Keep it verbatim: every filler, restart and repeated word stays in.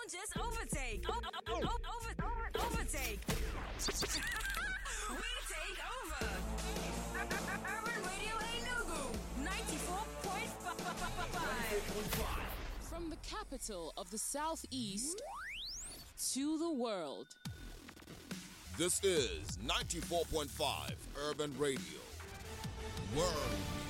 don't just overtake. O- o- o- over- overtake. We take over. Urban Radio Enugu ninety-four point five. From the capital of the Southeast to the world. This is ninety-four point five Urban Radio. World